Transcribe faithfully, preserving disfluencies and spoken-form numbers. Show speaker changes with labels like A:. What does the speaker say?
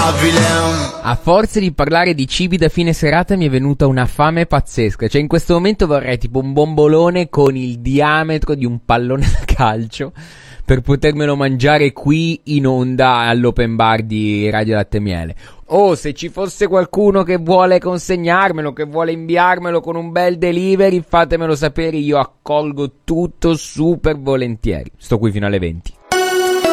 A: A forza di parlare di cibi da fine serata mi è venuta una fame pazzesca. Cioè in questo momento vorrei tipo un bombolone con il diametro di un pallone da calcio per potermelo mangiare qui in onda all'open bar di Radio Latte e Miele. Oh, se ci fosse qualcuno che vuole consegnarmelo, che vuole inviarmelo con un bel delivery, fatemelo sapere, io accolgo tutto super volentieri. Sto qui fino alle venti.